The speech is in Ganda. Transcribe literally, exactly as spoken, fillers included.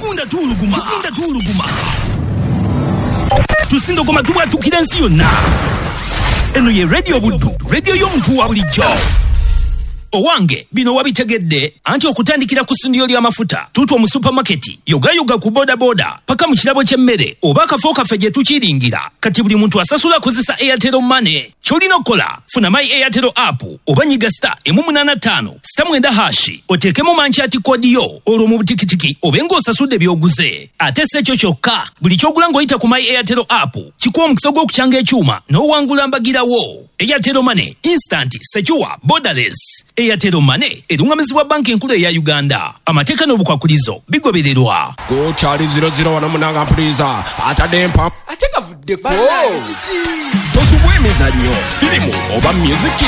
tugunda tuluguma tugunda tuluguma tusindo goma tubwatukira ensi yonna. Eno ye Radio Buddu, radio y'omuntu wa bulijjo. Owange bino wabitegedde anti okutandikira ku sundiro ly'amafuta tutwa mu supermarket yoga yoga ku boda boda paka mu kirabo ky'emmere oba akafo kaffe gye tukiringira kati buli muntu asasula kozesa Airtel Money. Kyolina okukola funa my Airtel app oba nyiga star emu munaana ttaano star mwenda hashi oteekemu manchati kodi yo olwo mu butikitiki obenga osasudde byoguze. Ate si ekyo kyokka buli kyogula ng'oyita ku my Airtel app kikuwa omukisa gw'okukyanga ekyuma n'owangula mbagirawo. Airtel Money instant secure borderless. Airtel Money erungamizibwa banki enkulu eya Uganda. Amateeka n'obukwakulizo bigobererwa. Go Charlie zero zero wana munanga mpuliza atadempa ateka vuddeko tosubwe emizannyo firimu oba music